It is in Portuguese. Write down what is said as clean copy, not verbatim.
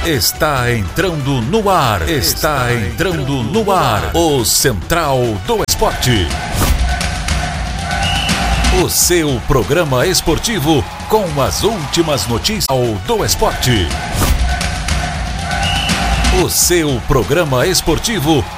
Está entrando no ar. Está entrando no ar. O Central do Esporte. O seu programa esportivo com as últimas notícias do esporte. O seu programa esportivo